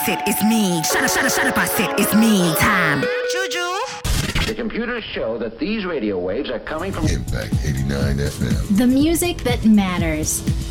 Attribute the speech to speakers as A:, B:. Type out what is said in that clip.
A: said it's me. Shut up, I said it's me time.
B: Juju.
C: The computers show that these radio waves are coming from
D: Impact 89 FM.
E: The music that matters.